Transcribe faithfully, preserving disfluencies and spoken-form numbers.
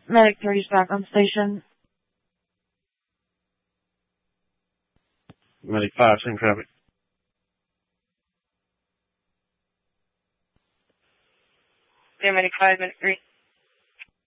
Medic three is back on station. Medic five, same traffic. Yeah, Medic five, Medic three.